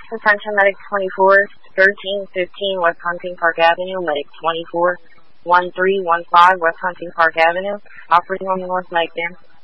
Attention Medic 24, 1315 West Hunting Park Avenue, Medic 24, 1315 West Hunting Park Avenue, operating on the North Night Band.